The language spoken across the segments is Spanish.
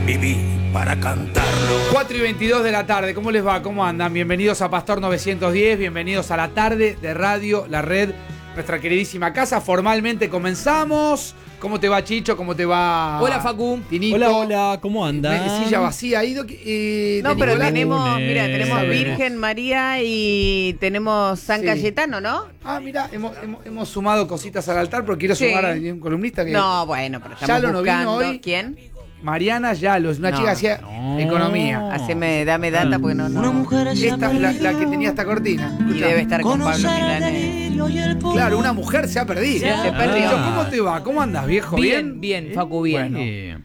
Viví para cantarlo. 4:22 de la tarde, ¿cómo les va? ¿Cómo andan? Bienvenidos a Pastor 910, bienvenidos a la tarde de Radio La Red, nuestra queridísima casa. Formalmente comenzamos. ¿Cómo te va, Chicho? ¿Cómo te va? Hola, Facu. Tinito. Hola, ¿cómo andan? Silla vacía, Ido. No, pero Nicolás. tenemos, mira, tenemos Sabemos. Virgen María y tenemos San Sí. Cayetano, ¿no? Ah, mira, hemos sumado cositas al altar, pero quiero Sí. sumar a un columnista que... No, bueno, pero estamos Yalo no vino buscando. hoy. ¿Quién? Mariana Yalo, es una No. chica que hacía economía. Dame data porque no. Una mujer Esta es la que tenía esta cortina. Y Escuchá. debe estar con Pablo Milanés. Claro, una mujer se ha perdido. Se perdió. Chicho, ¿cómo te va? ¿Cómo andas, viejo? Bien, bien, Facu, bien. Bueno.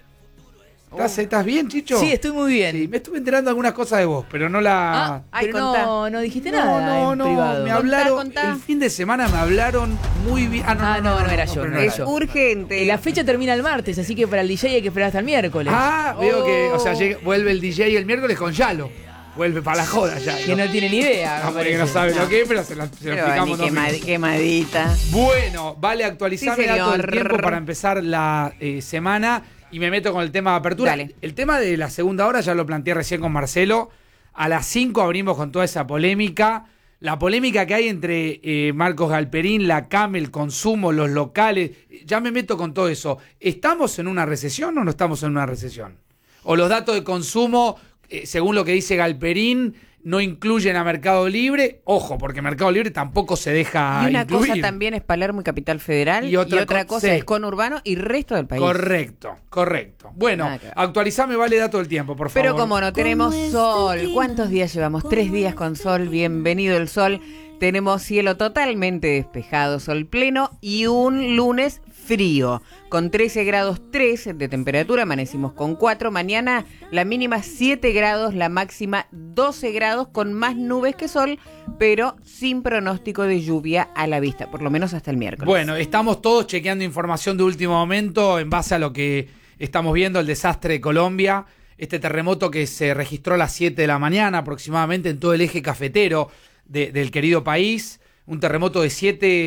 ¿Estás bien, Chicho? Sí, estoy muy bien. Sí, me estuve enterando algunas cosas de vos, pero no la... Ay, Pero contá. no dijiste nada en privado. me hablaron, Contá. el fin de semana me hablaron muy bien. No era yo, pero no era Es yo. urgente. La fecha termina el martes, así que para el DJ hay que esperar hasta el miércoles. Veo que, o sea, vuelve el DJ el miércoles con Yalo. Vuelve para la joda ya. Que no tiene ni idea. No, me porque no parece. sabe lo que es, pero se lo Pero explicamos ni nosotros. quemadita. Bueno, vale actualizar Sí, todo el señor. tiempo para empezar la semana y me meto con el tema de apertura. Dale. El tema de la segunda hora ya lo planteé recién con Marcelo. A las 5 abrimos con toda esa polémica. La polémica que hay entre Marcos Galperín, la CAM, el consumo, los locales. Ya me meto con todo eso. ¿Estamos en una recesión o no estamos en una recesión? O los datos de consumo, según lo que dice Galperín, no incluyen a Mercado Libre. Ojo, porque Mercado Libre tampoco se deja Y una incluir. cosa también es Palermo y Capital Federal. Y otra cosa sí. es conurbano y resto del país. Correcto. Bueno, Nada que ver. actualizame Vale Dato del Tiempo, por favor. Pero como no tenemos sol, ¿cuántos días llevamos? 3 días con sol, bienvenido el sol. Tenemos cielo totalmente despejado, sol pleno y un lunes frío, con 13 grados 3 de temperatura, amanecimos con 4. Mañana la mínima 7 grados, la máxima 12 grados, con más nubes que sol, pero sin pronóstico de lluvia a la vista, por lo menos hasta el miércoles. Bueno, estamos todos chequeando información de último momento en base a lo que estamos viendo, el desastre de Colombia, este terremoto que se registró a las 7 de la mañana aproximadamente en todo el eje cafetero del querido país, un terremoto de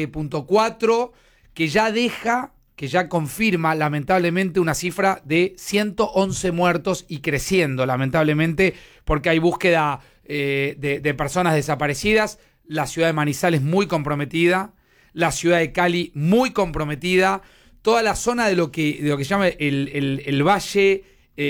7.4 que ya confirma lamentablemente una cifra de 111 muertos y creciendo lamentablemente porque hay búsqueda de personas desaparecidas. La ciudad de Manizales muy comprometida, la ciudad de Cali muy comprometida, toda la zona de lo que se llama el valle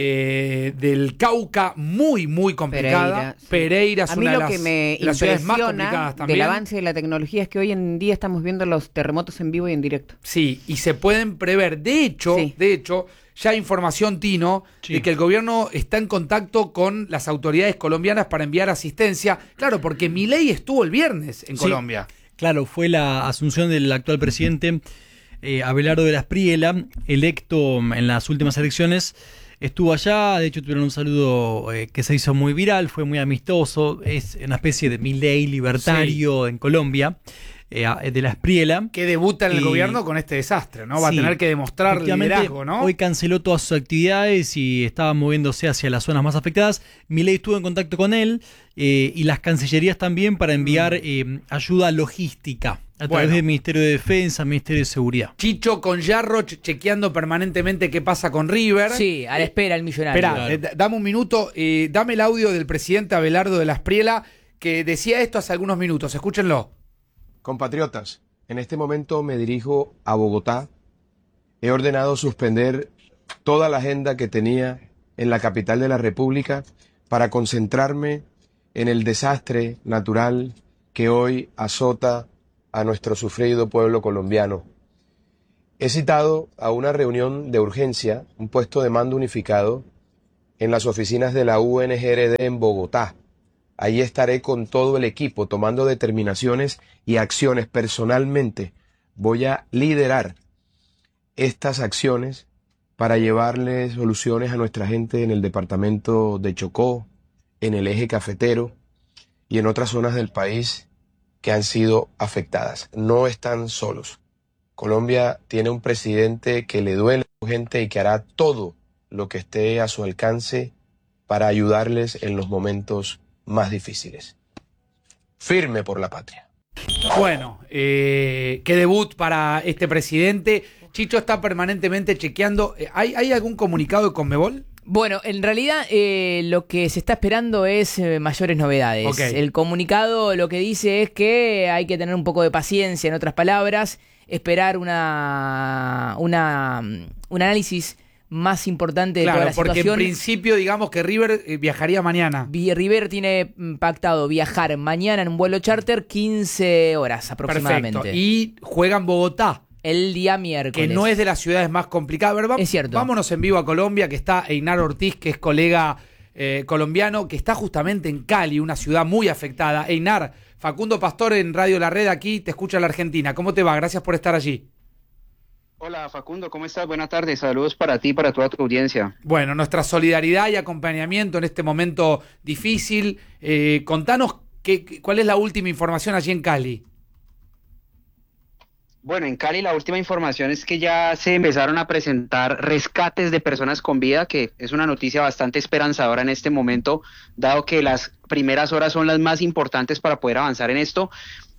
del Cauca muy complicada. Pereira es A mí una de lo las, que me de las ciudades más impresiona complicadas también. del avance de la tecnología es que hoy en día estamos viendo los terremotos en vivo y en directo. Sí, y se pueden prever. De hecho, ya hay información, Tino, de que el gobierno está en contacto con las autoridades colombianas para enviar asistencia. Claro, porque Milei estuvo el viernes en Colombia. Claro, fue la asunción del actual presidente Abelardo de la Espriella, electo en las últimas elecciones. Estuvo allá, de hecho tuvieron un saludo que se hizo muy viral, fue muy amistoso, es una especie de Milei libertario en Colombia, de la Espriella. Que debuta en el gobierno con este desastre, ¿no? Va a tener que demostrar liderazgo, ¿no? Hoy canceló todas sus actividades y estaba moviéndose hacia las zonas más afectadas. Milei estuvo en contacto con él y las cancillerías también para enviar ayuda logística a través del Ministerio de Defensa, Ministerio de Seguridad. Chicho con Yarro chequeando permanentemente qué pasa con River. Sí, a la espera el millonario. Esperá, dame un minuto, dame el audio del presidente Abelardo de la Espriella que decía esto hace algunos minutos, escúchenlo. Compatriotas, en este momento me dirijo a Bogotá. He ordenado suspender toda la agenda que tenía en la capital de la República para concentrarme en el desastre natural que hoy azota a nuestro sufrido pueblo colombiano. He citado a una reunión de urgencia, un puesto de mando unificado, en las oficinas de la UNGRD en Bogotá. Allí estaré con todo el equipo tomando determinaciones y acciones. Personalmente voy a liderar estas acciones para llevarle soluciones a nuestra gente en el departamento de Chocó, en el eje cafetero y en otras zonas del país que han sido afectadas. No están solos. Colombia tiene un presidente que le duele a su gente y que hará todo lo que esté a su alcance para ayudarles en los momentos más difíciles. Firme por la patria. Bueno, qué debut para este presidente. Chicho está permanentemente chequeando. ¿Hay algún comunicado de Conmebol? Bueno, en realidad lo que se está esperando es mayores novedades. Ok. El comunicado lo que dice es que hay que tener un poco de paciencia, en otras palabras, esperar un análisis más importante de toda Claro, la porque en situación. principio digamos que River viajaría mañana. River tiene pactado viajar mañana en un vuelo charter 15 horas aproximadamente. Perfecto. Y juega en Bogotá, El día miércoles. que no es de las ciudades más complicadas. A ver, Es cierto. Vámonos en vivo a Colombia, que está Einar Ortiz, que es colega colombiano, que está justamente en Cali, una ciudad muy afectada. Einar, Facundo Pastor en Radio La Red, aquí te escucha la Argentina. ¿Cómo te va? Gracias por estar allí. Hola Facundo, ¿cómo estás? Buenas tardes, saludos para ti y para toda tu audiencia. Bueno, nuestra solidaridad y acompañamiento en este momento difícil. Contanos cuál es la última información allí en Cali. Bueno, en Cali la última información es que ya se empezaron a presentar rescates de personas con vida, que es una noticia bastante esperanzadora en este momento, dado que las primeras horas son las más importantes para poder avanzar en esto.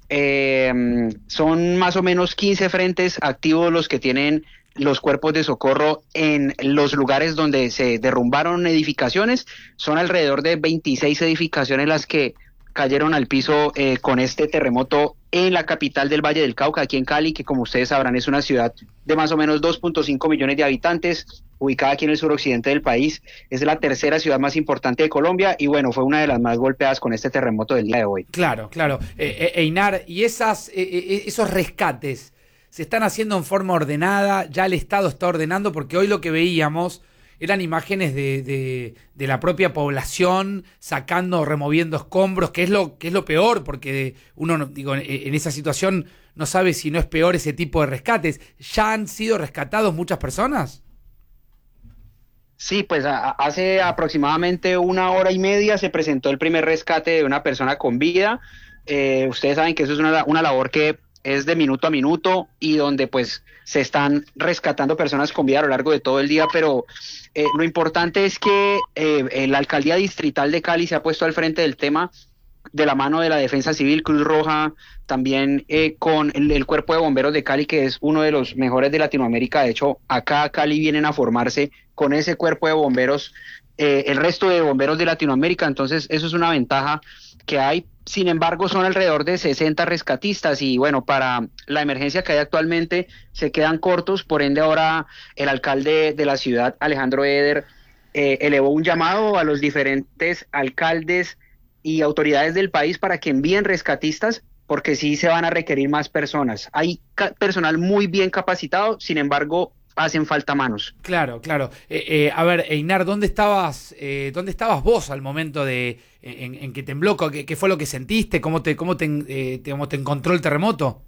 Son más o menos 15 frentes activos los que tienen los cuerpos de socorro en los lugares donde se derrumbaron edificaciones. Son alrededor de 26 edificaciones las que cayeron al piso con este terremoto en la capital del Valle del Cauca, aquí en Cali, que como ustedes sabrán es una ciudad de más o menos 2.5 millones de habitantes, ubicada aquí en el suroccidente del país. Es la tercera ciudad más importante de Colombia y bueno, fue una de las más golpeadas con este terremoto del día de hoy. Claro, claro. Einar, ¿y esos rescates se están haciendo en forma ordenada? ¿Ya el Estado está ordenando? Porque hoy lo que veíamos eran imágenes de la propia población sacando, removiendo escombros, que es lo peor, porque uno, digo, en esa situación no sabe si no es peor ese tipo de rescates. ¿Ya han sido rescatados muchas personas? Sí, pues hace aproximadamente 1 hora y media se presentó el primer rescate de una persona con vida. Ustedes saben que eso es una labor que es de minuto a minuto y donde pues se están rescatando personas con vida a lo largo de todo el día, pero lo importante es que la Alcaldía Distrital de Cali se ha puesto al frente del tema de la mano de la Defensa Civil, Cruz Roja, también con el Cuerpo de Bomberos de Cali, que es uno de los mejores de Latinoamérica. De hecho, acá a Cali vienen a formarse con ese Cuerpo de Bomberos el resto de bomberos de Latinoamérica, entonces eso es una ventaja que hay. Sin embargo, son alrededor de 60 rescatistas y bueno, para la emergencia que hay actualmente se quedan cortos, por ende ahora el alcalde de la ciudad, Alejandro Eder, elevó un llamado a los diferentes alcaldes y autoridades del país para que envíen rescatistas, porque sí se van a requerir más personas. Hay personal muy bien capacitado, sin embargo, hacen falta manos. Claro, claro. A ver, Einar, ¿dónde estabas vos al momento en que tembló? ¿Qué fue lo que sentiste? ¿Cómo te encontró el terremoto?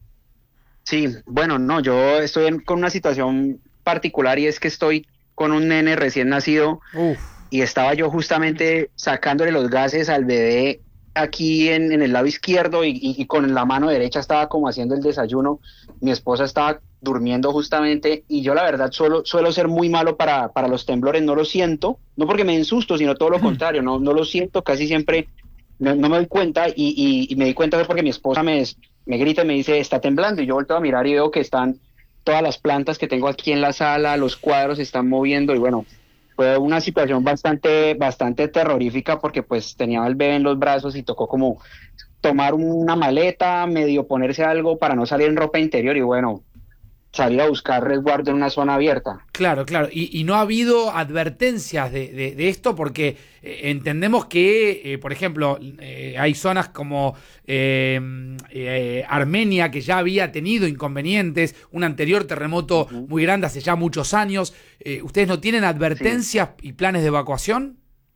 Sí, bueno, no, yo estoy con una situación particular y es que estoy con un nene recién nacido. Uf. Y estaba yo justamente sacándole los gases al bebé aquí en el lado izquierdo y con la mano derecha estaba como haciendo el desayuno. Mi esposa estaba durmiendo justamente y yo la verdad suelo ser muy malo para los temblores, no lo siento, no porque me den susto, sino todo lo contrario, no lo siento, casi siempre no me doy cuenta y me di cuenta fue porque mi esposa me grita y me dice está temblando y yo vuelto a mirar y veo que están todas las plantas que tengo aquí en la sala, los cuadros se están moviendo y bueno, fue una situación bastante terrorífica porque pues tenía al bebé en los brazos y tocó como tomar una maleta, medio ponerse algo para no salir en ropa interior y bueno, salir a buscar resguardo en una zona abierta. Claro, claro. Y no ha habido advertencias de esto porque entendemos que, por ejemplo, hay zonas como Armenia que ya había tenido inconvenientes, un anterior terremoto muy grande hace ya muchos años. ¿Ustedes no tienen advertencias y planes de evacuación?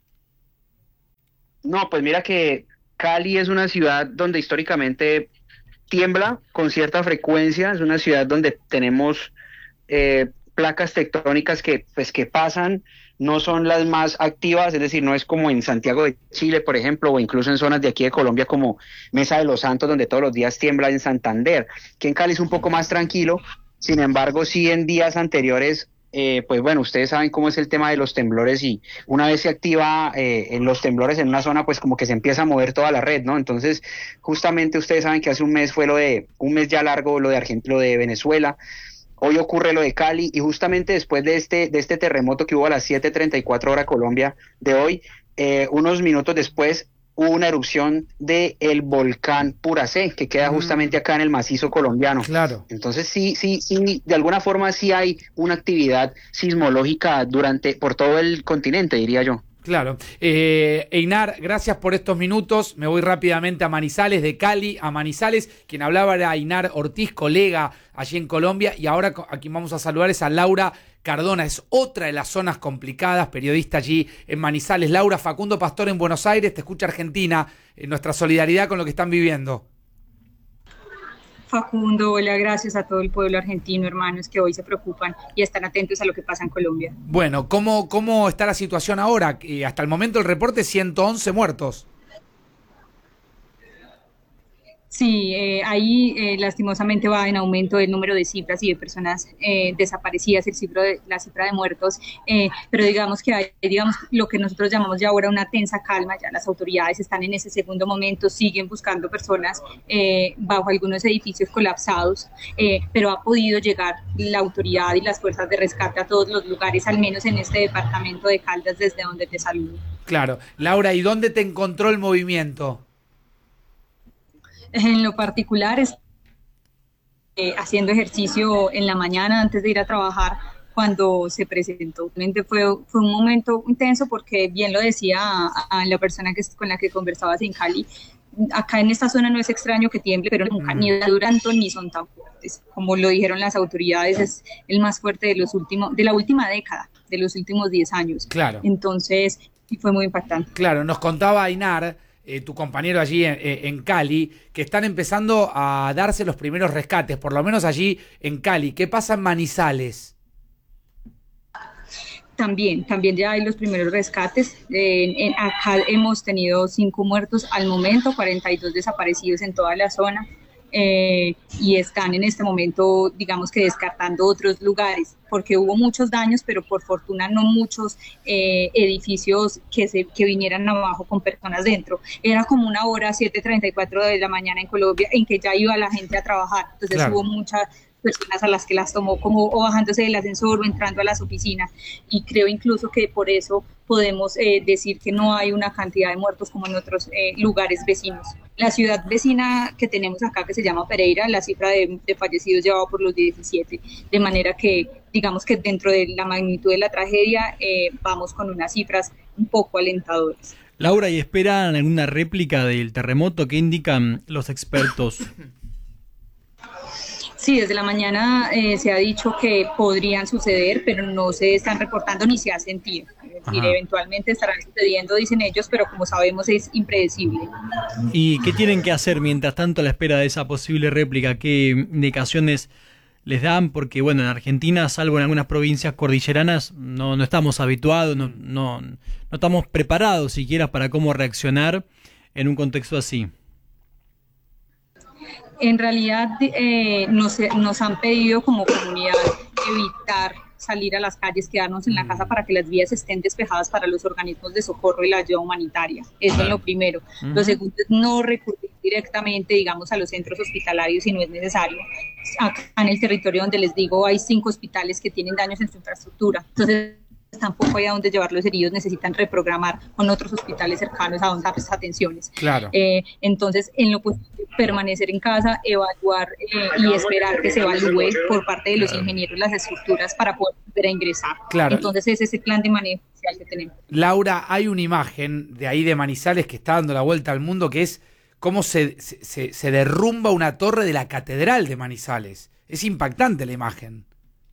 No, pues mira que Cali es una ciudad donde históricamente tiembla con cierta frecuencia, es una ciudad donde tenemos placas tectónicas que pasan, no son las más activas, es decir, no es como en Santiago de Chile, por ejemplo, o incluso en zonas de aquí de Colombia como Mesa de los Santos, donde todos los días tiembla, en Santander, que en Cali es un poco más tranquilo. Sin embargo, sí en días anteriores, pues bueno, ustedes saben cómo es el tema de los temblores y una vez se activa los temblores en una zona, pues como que se empieza a mover toda la red, ¿no? Entonces, justamente ustedes saben que hace un mes fue un mes ya largo, lo de Venezuela, Hoy ocurre lo de Cali y justamente después de este terremoto que hubo a las 7:34 hora Colombia de hoy, unos minutos después hubo una erupción del volcán Puracé, que queda justamente acá en el macizo colombiano. Claro. Entonces sí, de alguna forma sí hay una actividad sismológica por todo el continente, diría yo. Claro. Einar, gracias por estos minutos. Me voy rápidamente a Manizales, de Cali a Manizales. Quien hablaba era Einar Ortiz, colega allí en Colombia. Y ahora a quien vamos a saludar es a Laura Cardona. Es otra de las zonas complicadas, periodista allí en Manizales. Laura, Facundo Pastor en Buenos Aires, te escucha Argentina. Nuestra solidaridad con lo que están viviendo. Facundo, hola, gracias a todo el pueblo argentino, hermanos, que hoy se preocupan y están atentos a lo que pasa en Colombia. Bueno, ¿cómo está la situación ahora? Hasta el momento el reporte, 111 muertos. Sí, ahí lastimosamente va en aumento el número de cifras y de personas desaparecidas, la cifra de muertos, pero digamos que hay, lo que nosotros llamamos ya ahora una tensa calma. Ya las autoridades están en ese segundo momento, siguen buscando personas bajo algunos edificios colapsados, pero ha podido llegar la autoridad y las fuerzas de rescate a todos los lugares, al menos en este departamento de Caldas, desde donde te saludo. Claro. Laura, ¿y dónde te encontró el movimiento? En lo particular, haciendo ejercicio en la mañana antes de ir a trabajar cuando se presentó. Fue un momento intenso porque, bien lo decía a la persona con la que conversabas en Cali, acá en esta zona no es extraño que tiemble, pero nunca, ni duran ni son tan fuertes. Como lo dijeron las autoridades, es el más fuerte de la última década, de los últimos 10 años. Claro. Entonces, fue muy impactante. Claro, nos contaba Einar, tu compañero allí en Cali, que están empezando a darse los primeros rescates, por lo menos allí en Cali. ¿Qué pasa en Manizales? También ya hay los primeros rescates. Acá hemos tenido 5 muertos al momento, 42 desaparecidos en toda la zona. Y están en este momento, digamos que descartando otros lugares, porque hubo muchos daños, pero por fortuna no muchos edificios que vinieran abajo con personas dentro. Era como una hora, 7:34 de la mañana en Colombia, en que ya iba la gente a trabajar, entonces claro, hubo muchas personas a las que las tomó como o bajándose del ascensor o entrando a las oficinas, y creo incluso que por eso podemos decir que no hay una cantidad de muertos como en otros lugares vecinos. La ciudad vecina que tenemos acá, que se llama Pereira, la cifra de fallecidos ya va por los 17, de manera que digamos que dentro de la magnitud de la tragedia vamos con unas cifras un poco alentadoras. Laura, ¿y esperan alguna réplica del terremoto? ¿Qué indican los expertos? Sí, desde la mañana se ha dicho que podrían suceder, pero no se están reportando ni se ha sentido. Es decir, eventualmente estarán sucediendo, dicen ellos, pero como sabemos es impredecible. ¿Y qué tienen que hacer mientras tanto a la espera de esa posible réplica? ¿Qué indicaciones les dan? Porque bueno, en Argentina, salvo en algunas provincias cordilleranas, no estamos habituados, no estamos preparados siquiera para cómo reaccionar en un contexto así. En realidad nos han pedido como comunidad evitar salir a las calles, quedarnos en la casa para que las vías estén despejadas para los organismos de socorro y la ayuda humanitaria. Eso es lo primero. Lo segundo es no recurrir directamente, digamos, a los centros hospitalarios si no es necesario. Acá en el territorio donde les digo hay 5 hospitales que tienen daños en su infraestructura. Entonces tampoco hay a dónde llevar los heridos, necesitan reprogramar con otros hospitales cercanos a donde darles atenciones. Claro. Entonces, en lo posible, permanecer en casa, evaluar y esperar que se evalúe por parte de los ingenieros las estructuras para poder volver a ingresar. Claro. Entonces, ese es el plan de manejo que tenemos. Laura, hay una imagen de ahí de Manizales que está dando la vuelta al mundo, que es cómo se derrumba una torre de la catedral de Manizales. Es impactante la imagen.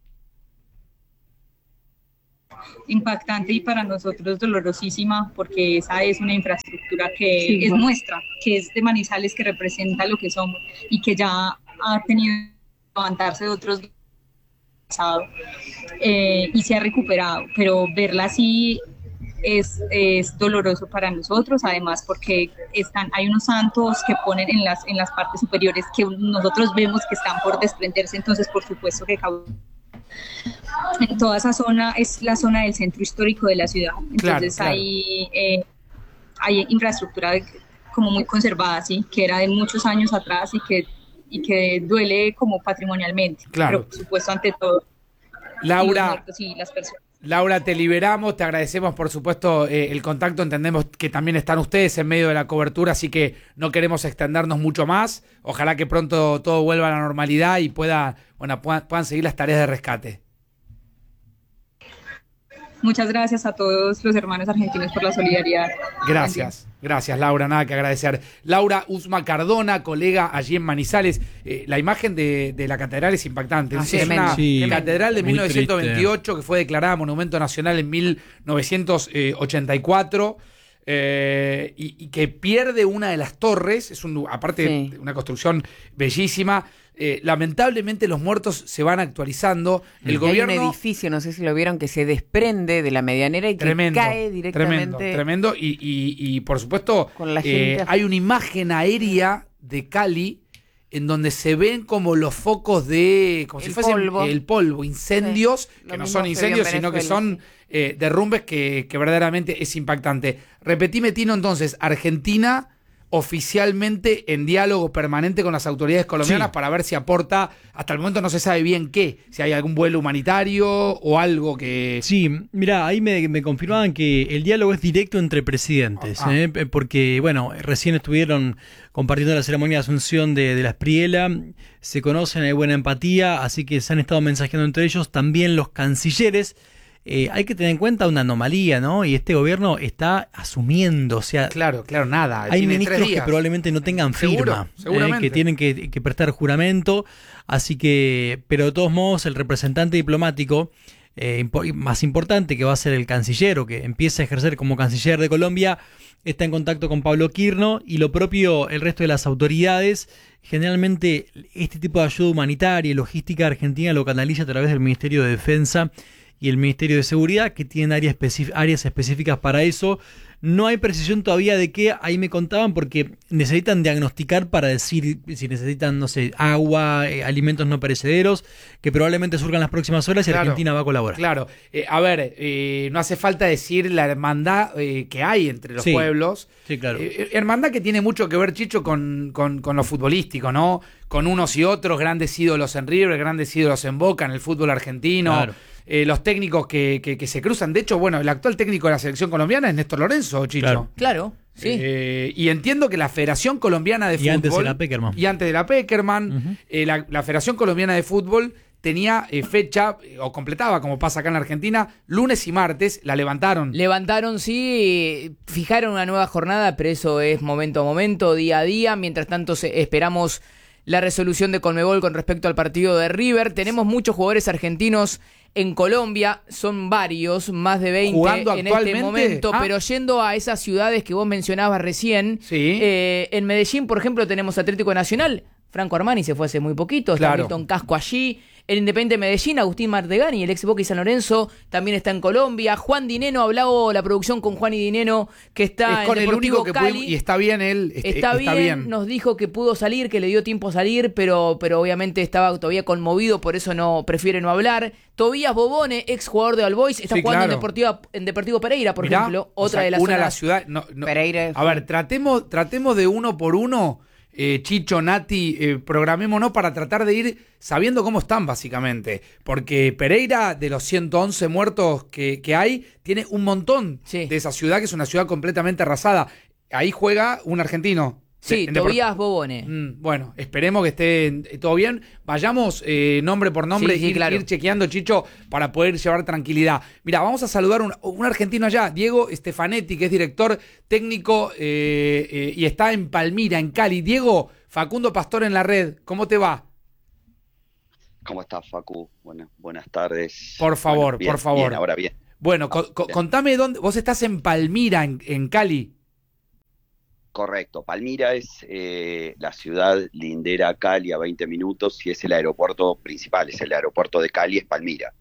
Impactante y para nosotros dolorosísima, porque esa es una infraestructura que es nuestra, que es de Manizales, que representa lo que somos y que ya ha tenido que levantarse de otros pasado y se ha recuperado, pero verla así es doloroso para nosotros, además porque hay unos santos que ponen en las partes superiores que nosotros vemos que están por desprenderse, entonces por supuesto que en toda esa zona es la zona del centro histórico de la ciudad, entonces claro. Hay infraestructura como muy conservada, ¿sí? Que era de muchos años atrás y que que duele como patrimonialmente. Claro. Pero por supuesto, ante todo, Laura, los muertos y las personas. Laura, te liberamos, te agradecemos por supuesto el contacto, entendemos que también están ustedes en medio de la cobertura, así que no queremos extendernos mucho más. Ojalá que pronto todo vuelva a la normalidad y puedan seguir las tareas de rescate. Muchas gracias a todos los hermanos argentinos por la solidaridad. Gracias, Laura, nada que agradecer. Laura Usma Cardona, colega allí en Manizales. La imagen de la catedral es impactante. Ah, Es tremendo. una catedral de muy 1928 triste. que fue declarada Monumento Nacional en 1984 y que pierde una de las torres. Es aparte de una construcción bellísima. Lamentablemente los muertos se van actualizando. El gobierno... Hay un edificio, no sé si lo vieron, que se desprende de la medianera y que cae directamente. Tremendo. Y por supuesto, Con la gente hay una imagen aérea de Cali en donde se ven como los focos de, como El si fuesen polvo. el polvo, incendios, Sí, que lo no mismo son se vio en incendios, sino que Venezuela, son derrumbes que verdaderamente es impactante. Repetime, Tino, entonces, Argentina oficialmente en diálogo permanente con las autoridades colombianas para ver si aporta, hasta el momento no se sabe bien qué, si hay algún vuelo humanitario o algo que... Sí, mira, ahí me confirmaban que el diálogo es directo entre presidentes, porque, bueno, recién estuvieron compartiendo la ceremonia de asunción de la Espriella, se conocen, hay buena empatía, así que se han estado mensajeando entre ellos, también los cancilleres. Hay que tener en cuenta una anomalía, ¿no? Y este gobierno está asumiendo, o sea... Claro, nada. Hay tiene ministros 3 que días. probablemente no tengan firma, Seguramente. que tienen que prestar juramento, así que, pero de todos modos el representante diplomático más importante, que va a ser el canciller o que empieza a ejercer como canciller de Colombia, está en contacto con Pablo Quirno y lo propio el resto de las autoridades. Generalmente este tipo de ayuda humanitaria y logística argentina lo canaliza a través del Ministerio de Defensa y el Ministerio de Seguridad, que tienen áreas específicas para eso. No hay precisión todavía de qué, ahí me contaban, porque necesitan diagnosticar para decir si necesitan, no sé, agua, alimentos no perecederos, que probablemente surjan las próximas horas y Argentina va a colaborar. Claro, no hace falta decir la hermandad que hay entre los pueblos. Sí, claro. Hermandad que tiene mucho que ver, Chicho, con lo futbolístico, ¿no? Con unos y otros, grandes ídolos en River, grandes ídolos en Boca, en el fútbol argentino. Claro. Los técnicos que se cruzan. De hecho, bueno, el actual técnico de la selección colombiana es Néstor Lorenzo, Chicho. Claro, sí. Y entiendo que la Federación Colombiana de Fútbol... Y antes de la Peckerman. La Federación Colombiana de Fútbol tenía fecha, o completaba, como pasa acá en la Argentina, lunes y martes, la levantaron. Levantaron, sí, fijaron una nueva jornada, pero eso es momento a momento, día a día. Mientras tanto, esperamos la resolución de Conmebol con respecto al partido de River. Tenemos muchos jugadores argentinos en Colombia, son varios, más de 20 ¿Jugando en actualmente? este momento, pero yendo a esas ciudades que vos mencionabas recién. Sí. En Medellín, por ejemplo, tenemos Atlético Nacional. Franco Armani se fue hace muy poquito, está Milton Casco allí. El Independiente Medellín, Agustín Martegani, el ex Boca y San Lorenzo, también está en Colombia. Juan Dineno, ha hablado la producción con Juan y Dineno, que está es con en el Deportivo único que Cali. puede, y está bien él. Está bien, nos dijo que pudo salir, que le dio tiempo a salir, pero obviamente estaba todavía conmovido, por eso prefiere no hablar. Tobías Bobone, ex jugador de All Boys, está jugando en Deportivo Pereira, por ejemplo, otra de las una zonas. de las ciudades. Pereira. A ver, tratemos de uno por uno. Chicho, Nati, programémonos para tratar de ir sabiendo cómo están básicamente, porque Pereira, de los 111 muertos que hay, tiene un montón de esa ciudad, que es una ciudad completamente arrasada. Ahí juega un argentino. Sí, Tobías Bobone. Bueno, esperemos que esté todo bien. Vayamos nombre por nombre, ir chequeando, Chicho, para poder llevar tranquilidad. Mira, vamos a saludar a un argentino allá, Diego Stefanetti, que es director técnico y está en Palmira, en Cali. Diego, Facundo Pastor en la red, ¿cómo te va? ¿Cómo estás, Facu? Buenas tardes. Por favor, bien, por favor. Bien, ahora bien. Bueno, contame dónde. Vos estás en Palmira, en Cali. Correcto. Palmira es la ciudad lindera a Cali a 20 minutos y es el aeropuerto principal, es el aeropuerto de Cali, es Palmira.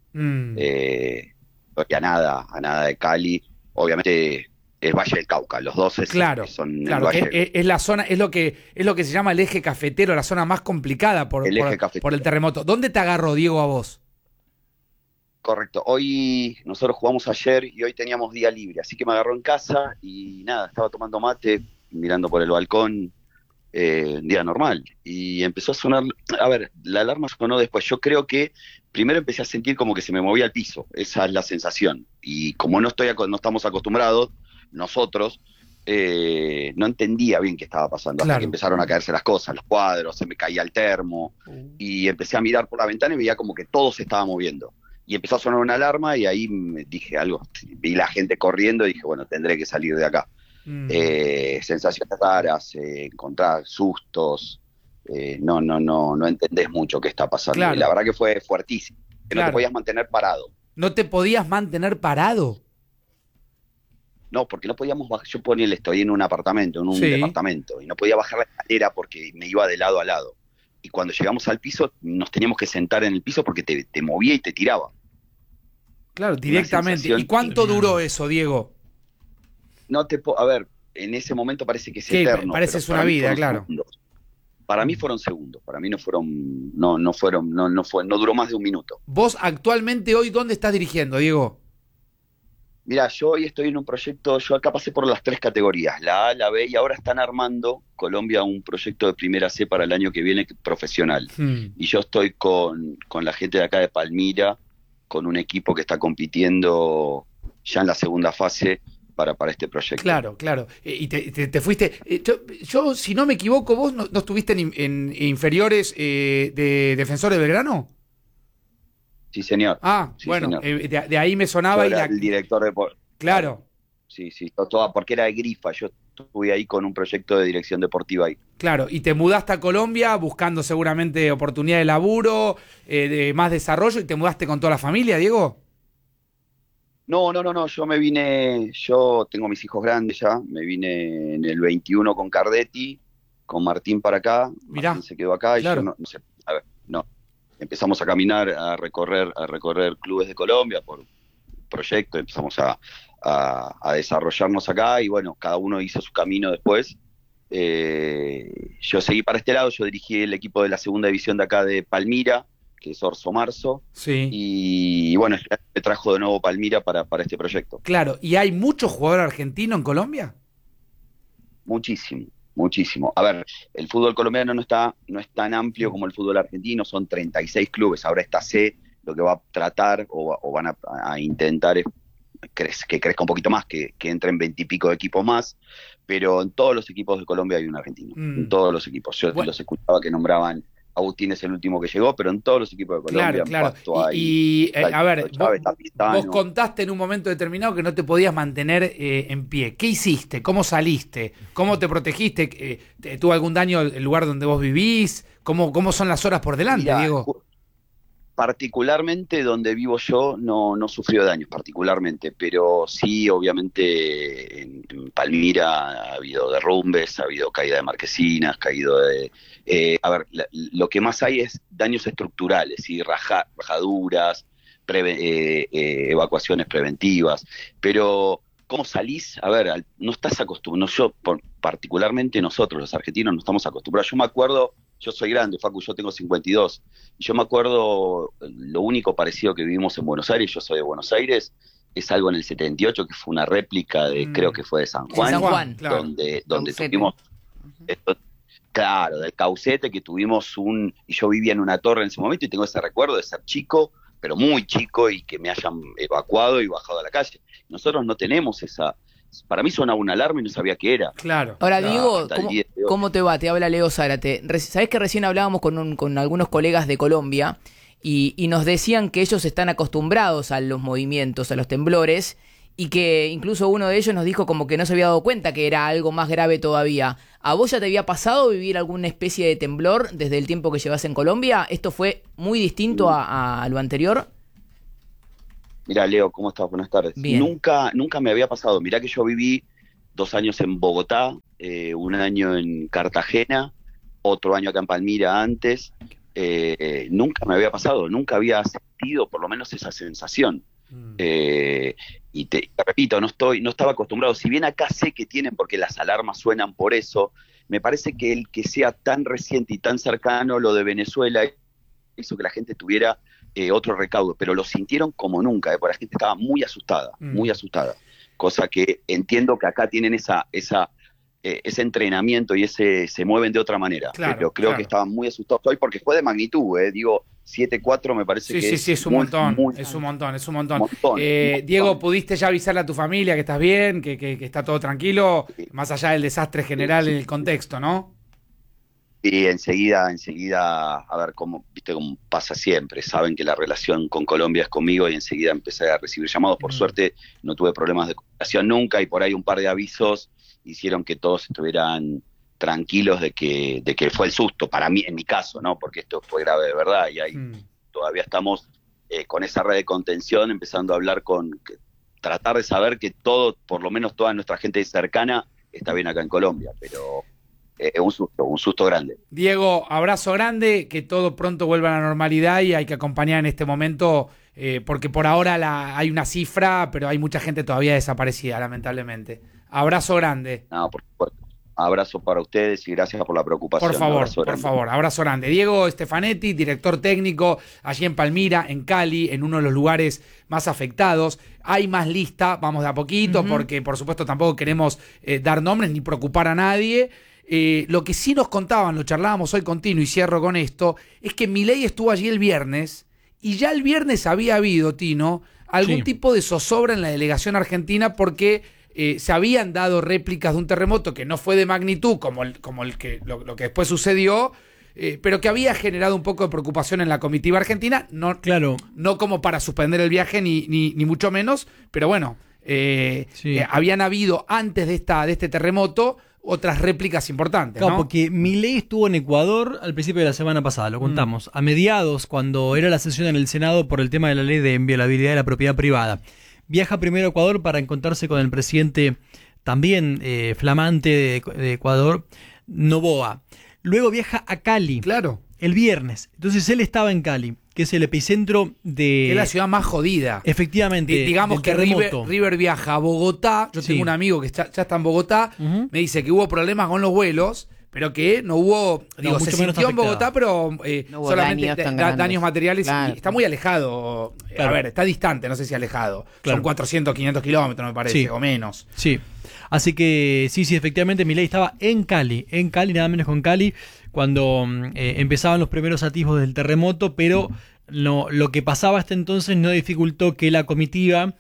A nada de Cali. Obviamente es Valle del Cauca, los dos son el Valle. Es la zona, es lo que se llama el eje cafetero, la zona más complicada por el terremoto. ¿Dónde te agarró, Diego, a vos? Correcto, hoy nosotros jugamos ayer y hoy teníamos día libre, así que me agarró en casa y nada, estaba tomando mate, mirando por el balcón un día normal. Y empezó a sonar, a ver, la alarma sonó después. Yo creo que primero empecé a sentir como que se me movía el piso, esa es la sensación. Y como no estamos acostumbrados, nosotros, no entendía bien qué estaba pasando, hasta que empezaron a caerse las cosas, los cuadros, se me caía el termo, y empecé a mirar por la ventana y veía como que todo se estaba moviendo. Y empezó a sonar una alarma y ahí me dije algo, vi la gente corriendo y dije, bueno, tendré que salir de acá. Sensaciones raras, encontrar sustos, no entendés mucho qué está pasando. Claro. Y la verdad que fue fuertísimo, que no te podías mantener parado. ¿No te podías mantener parado? No, porque no podíamos bajar. Yo estoy en un apartamento, en un departamento, y no podía bajar la escalera porque me iba de lado a lado. Y cuando llegamos al piso, nos teníamos que sentar en el piso porque te movía y te tiraba. Claro, directamente. ¿Y cuánto duró eso, Diego? A ver, en ese momento parece que es eterno. Parece es una vida, claro. Segundos. Para mí fueron segundos. Para mí no duró más de un minuto. ¿Vos actualmente hoy dónde estás dirigiendo, Diego? Mira, yo hoy estoy en un proyecto, yo acá pasé por las 3 categorías, la A, la B, y ahora están armando Colombia un proyecto de primera C para el año que viene profesional. Y yo estoy con la gente de acá de Palmira, con un equipo que está compitiendo ya en la segunda fase para este proyecto. Claro. Y te fuiste. Yo, si no me equivoco, ¿vos no estuviste en inferiores de Defensor de Belgrano? Sí, señor. Sí, bueno, señor. De ahí me sonaba. Yo era el director de... Claro. Sí, toda, porque era de Grifa, yo estuve ahí con un proyecto de dirección deportiva ahí. Claro, y te mudaste a Colombia buscando seguramente oportunidad de laburo, de más desarrollo, y te mudaste con toda la familia, Diego. No, yo tengo mis hijos grandes ya, me vine en el 21 con Cardetti, con Martín para acá, Mirá, Martín se quedó acá, claro. Y yo no sé, empezamos a caminar, a recorrer clubes de Colombia por proyecto, empezamos a desarrollarnos acá y bueno, cada uno hizo su camino después. Yo seguí para este lado, yo dirigí el equipo de la segunda división de acá de Palmira, que es Orso Marzo, y bueno, me trajo de nuevo Palmira para este proyecto. Claro, ¿y hay mucho jugador argentino en Colombia? Muchísimo. A ver, el fútbol colombiano no es tan amplio como el fútbol argentino, son 36 clubes, ahora esta C lo que va a tratar o van a intentar es que crezca un poquito más, que entren 20 y pico de equipos más, pero en todos los equipos de Colombia hay un argentino, en todos los equipos. Yo los escuchaba que nombraban, Agustín es el último que llegó, pero en todos los equipos de Colombia. Claro. A ver, vos contaste en un momento determinado que no te podías mantener en pie. ¿Qué hiciste? ¿Cómo saliste? ¿Cómo te protegiste? ¿Tuvo algún daño el lugar donde vos vivís? ¿Cómo son las horas por delante, Mirá, Diego? Particularmente donde vivo yo no sufrió daños particularmente, pero sí obviamente en Palmira ha habido derrumbes, ha habido caída de marquesinas, lo que más hay es daños estructurales, ¿sí? Rajaduras, evacuaciones preventivas, pero ¿cómo salís? A ver, no estás acostumbrado, particularmente nosotros los argentinos no estamos acostumbrados. Yo me acuerdo, yo soy grande, Facu, yo tengo 52, y yo me acuerdo, lo único parecido que vivimos en Buenos Aires, yo soy de Buenos Aires, es algo en el 78, que fue una réplica creo que fue de San Juan, San Juan, claro. donde tuvimos, del Caucete, que tuvimos y yo vivía en una torre en ese momento, y tengo ese recuerdo de ser chico, pero muy chico, y que me hayan evacuado y bajado a la calle. Nosotros no tenemos esa... Para mí sonaba una alarma y no sabía qué era. Claro. Ahora, Diego, ¿cómo te va? Te habla Leo Zárate. Sabés que recién hablábamos con algunos colegas de Colombia y nos decían que ellos están acostumbrados a los movimientos, a los temblores, y que incluso uno de ellos nos dijo como que no se había dado cuenta que era algo más grave todavía. ¿A vos ya te había pasado vivir alguna especie de temblor desde el tiempo que llevas en Colombia? ¿Esto fue muy distinto a lo anterior? Mirá, Leo, ¿cómo estás? Buenas tardes. Bien. Nunca me había pasado. Mirá que yo viví 2 años en Bogotá, 1 año en Cartagena, otro año acá en Palmira antes. Nunca me había pasado, nunca había sentido por lo menos esa sensación. Y te repito, no estaba acostumbrado. Si bien acá sé que tienen, porque las alarmas suenan por eso, me parece que el que sea tan reciente y tan cercano, lo de Venezuela, hizo que la gente tuviera otro recaudo, pero lo sintieron como nunca, porque la gente estaba muy asustada, cosa que entiendo que acá tienen esa ese entrenamiento y se mueven de otra manera. Claro, pero creo que estaban muy asustados hoy porque fue de magnitud, digo, 7-4 me parece que Sí, es un montón, es un montón. Diego, ¿pudiste ya avisarle a tu familia que estás bien, que está todo tranquilo, más allá del desastre general en el contexto, ¿no? Y enseguida, a ver, cómo pasa siempre, saben que la relación con Colombia es conmigo y enseguida empecé a recibir llamados. Por suerte no tuve problemas de comunicación nunca y por ahí un par de avisos hicieron que todos estuvieran tranquilos de que fue el susto, para mí, en mi caso, ¿no? Porque esto fue grave de verdad y ahí todavía estamos con esa red de contención, empezando a hablar tratar de saber que todo, por lo menos toda nuestra gente cercana está bien acá en Colombia, pero un susto grande. Diego, abrazo grande, que todo pronto vuelva a la normalidad y hay que acompañar en este momento, porque por ahora hay una cifra, pero hay mucha gente todavía desaparecida, lamentablemente. Abrazo grande. No, por supuesto. Abrazo para ustedes y gracias por la preocupación. Por favor, abrazo grande. Diego Stefanetti, director técnico allí en Palmira, en Cali, en uno de los lugares más afectados. Hay más lista, vamos de a poquito, porque por supuesto tampoco queremos dar nombres ni preocupar a nadie. Lo que sí nos contaban, lo charlábamos hoy con Tino y cierro con esto, es que Milei estuvo allí el viernes y ya el viernes había habido, Tino, algún tipo de zozobra en la delegación argentina porque se habían dado réplicas de un terremoto que no fue de magnitud como lo que después sucedió, pero que había generado un poco de preocupación en la comitiva argentina, no como para suspender el viaje ni mucho menos, pero bueno, habían habido antes de este terremoto otras réplicas importantes. Claro, ¿no? porque Milei estuvo en Ecuador al principio de la semana pasada, lo contamos, a mediados, cuando era la sesión en el Senado por el tema de la ley de inviolabilidad de la propiedad privada. Viaja primero a Ecuador para encontrarse con el presidente también flamante de Ecuador, Noboa. Luego viaja a Cali. Claro. El viernes. Entonces él estaba en Cali, que es el epicentro de... Que es la ciudad más jodida. Efectivamente. Digamos que River viaja a Bogotá. Yo tengo un amigo que ya está en Bogotá. Me dice que hubo problemas con los vuelos, pero que no hubo... se sintió en Bogotá, pero no solamente daños materiales. Claro. Y está muy alejado. Claro. A ver, está distante, no sé si alejado. Claro. Son 400, 500 kilómetros, me parece, o menos. Sí. Así que sí, efectivamente Milei estaba en Cali, nada menos con Cali, cuando empezaban los primeros atisbos del terremoto, pero lo que pasaba hasta entonces no dificultó que la comitiva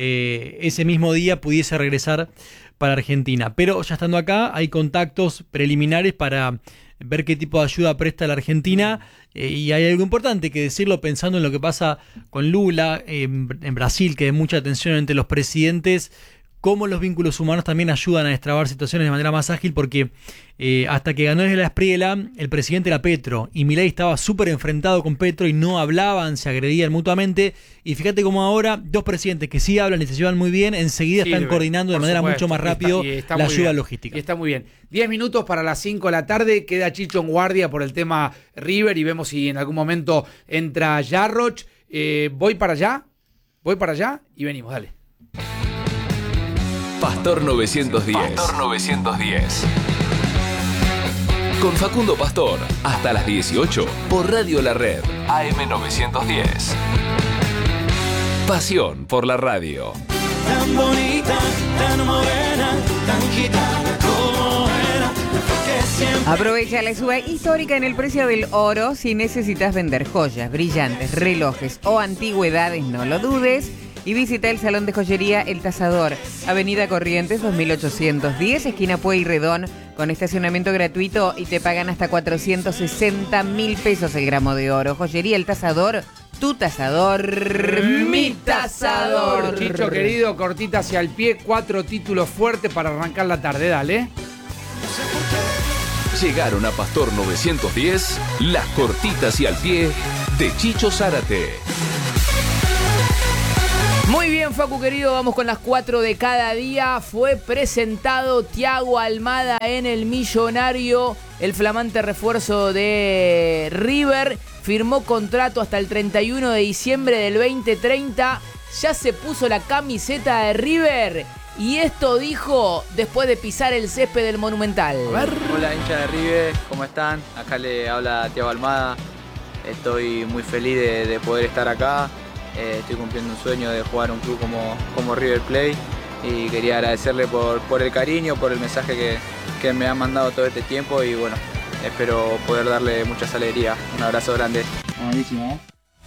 ese mismo día pudiese regresar para Argentina. Pero ya estando acá hay contactos preliminares para ver qué tipo de ayuda presta la Argentina, y hay algo importante que decirlo pensando en lo que pasa con Lula en Brasil, que hay mucha tensión entre los presidentes, cómo los vínculos humanos también ayudan a destrabar situaciones de manera más ágil, porque hasta que ganó la Espriella, el presidente era Petro, y Milei estaba súper enfrentado con Petro y no hablaban, se agredían mutuamente, y fíjate cómo ahora dos presidentes que sí hablan y se llevan muy bien, enseguida están coordinando de manera mucho más rápido la ayuda logística. Y está muy bien. 10 minutos para las 5 de la tarde, queda Chicho en guardia por el tema River y vemos si en algún momento entra Jarroch. Voy para allá y venimos, dale. Pastor 910. Con Facundo Pastor, hasta las 18 por Radio La Red, AM 910. Pasión por la radio. Tan bonita, tan morena, tan gitana como era, porque siempre... Aprovecha la suba histórica en el precio del oro. Si necesitas vender joyas, brillantes, relojes o antigüedades, no lo dudes. Y visita el Salón de Joyería El Tasador, Avenida Corrientes 2810, esquina Pueyrredón, con estacionamiento gratuito y te pagan hasta 460.000 pesos el gramo de oro. Joyería El Tasador, tu tasador, mi tasador. Chicho querido, cortita hacia el pie, 4 títulos fuertes para arrancar la tarde, dale. Llegaron a Pastor 910, las cortitas y al pie de Chicho Zárate. Muy bien, Facu querido, vamos con las 4 de cada día. Fue presentado Thiago Almada en el Millonario, el flamante refuerzo de River. Firmó contrato hasta el 31 de diciembre del 2030. Ya se puso la camiseta de River. Y esto dijo después de pisar el césped del Monumental. A ver. Hola, hincha de River, ¿cómo están? Acá le habla Thiago Almada. Estoy muy feliz de poder estar acá. Estoy cumpliendo un sueño de jugar un club como River Plate y quería agradecerle por el cariño, por el mensaje que me han mandado todo este tiempo y bueno, espero poder darle muchas alegrías. Un abrazo grande. Buenísimo.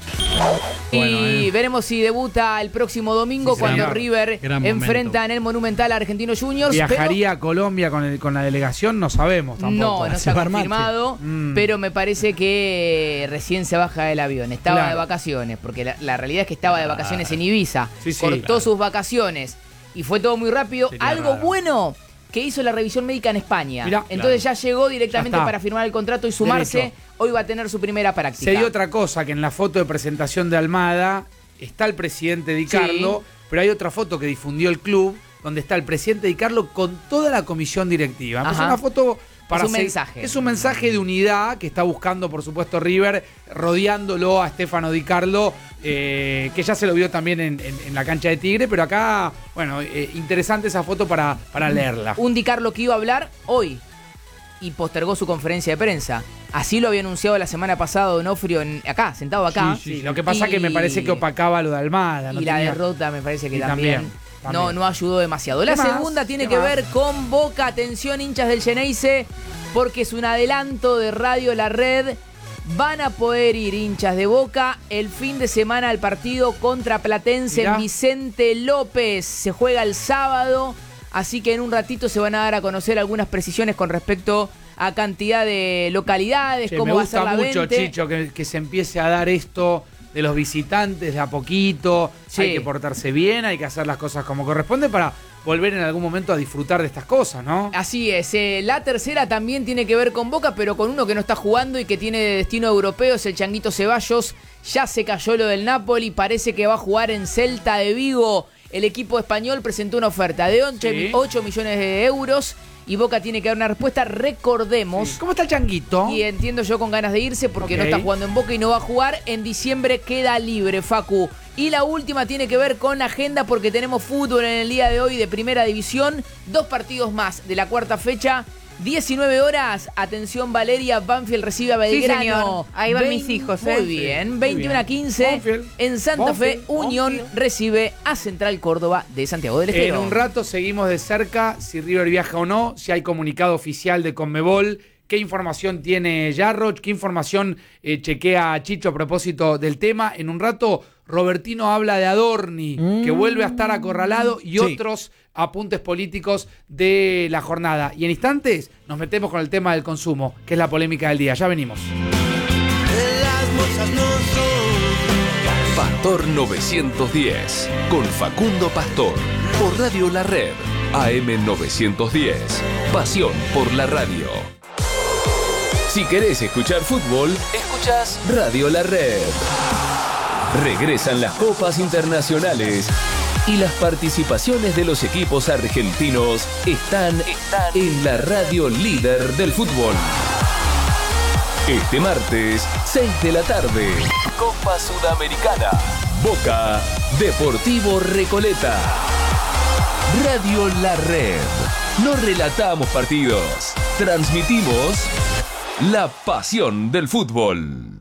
Y veremos si debuta el próximo domingo cuando River enfrenta en el Monumental a Argentinos Juniors. ¿Viajaría a Colombia con la delegación? No sabemos tampoco. No está confirmado, pero me parece que recién se baja del avión. Estaba de vacaciones, porque la realidad es que estaba de vacaciones en Ibiza. Cortó sus vacaciones y fue todo muy rápido. Algo bueno que hizo la revisión médica en España. Entonces ya llegó directamente para firmar el contrato y sumarse. Derecho. Hoy va a tener su primera práctica. Se dio otra cosa, que en la foto de presentación de Almada está el presidente Di Carlo, pero hay otra foto que difundió el club donde está el presidente Di Carlo con toda la comisión directiva. Es una foto para... Es un mensaje. Es un mensaje de unidad que está buscando, por supuesto, River, rodeándolo a Stefano Di Carlo, que ya se lo vio también en la cancha de Tigre, pero acá, bueno, interesante esa foto para leerla. Un Di Carlo que iba a hablar hoy y postergó su conferencia de prensa. Así lo había anunciado la semana pasada Donofrio acá, sentado acá. Sí. Lo que pasa es que me parece que opacaba lo de Almada. La derrota me parece que también. No ayudó demasiado. La segunda tiene que ver con Boca. Atención, hinchas del Xeneize, porque es un adelanto de Radio La Red. Van a poder ir hinchas de Boca el fin de semana al partido contra Platense en Vicente López. Se juega el sábado, así que en un ratito se van a dar a conocer algunas precisiones con respecto a cantidad de localidades, cómo va a ser la venta. Me gusta mucho, Chicho, que se empiece a dar esto de los visitantes de a poquito. Hay que portarse bien, hay que hacer las cosas como corresponde para volver en algún momento a disfrutar de estas cosas, ¿no? Así es. La tercera también tiene que ver con Boca, pero con uno que no está jugando y que tiene destino europeo, es el Changuito Ceballos. Ya se cayó lo del Napoli, parece que va a jugar en Celta de Vigo. El equipo español presentó una oferta de 8 millones de euros y Boca tiene que dar una respuesta. Recordemos. ¿Cómo está el Changuito? Y entiendo yo con ganas de irse porque no está jugando en Boca y no va a jugar. En diciembre queda libre, Facu. Y la última tiene que ver con la agenda porque tenemos fútbol en el día de hoy de Primera División. 2 partidos más de la cuarta fecha. 19 horas, atención Valeria, Banfield recibe a Belgrano. Sí, señor. Ahí van mis hijos. Muy bien, 21-15. En Santa Fe, Unión recibe a Central Córdoba de Santiago del Estero. En un rato seguimos de cerca si River viaja o no, si hay comunicado oficial de Conmebol, qué información tiene Jarroch, qué información chequea Chicho a propósito del tema. En un rato Robertino habla de Adorni, que vuelve a estar acorralado, y otros apuntes políticos de la jornada. Y en instantes nos metemos con el tema del consumo, que es la polémica del día. Ya venimos. Pastor 910, con Facundo Pastor, por Radio La Red, AM 910, pasión por la radio. Si querés escuchar fútbol, escuchás Radio La Red. Regresan las copas internacionales y las participaciones de los equipos argentinos están en la radio líder del fútbol. Este martes, 6 de la tarde, Copa Sudamericana, Boca, Deportivo Recoleta. Radio La Red. No relatamos partidos, transmitimos la pasión del fútbol.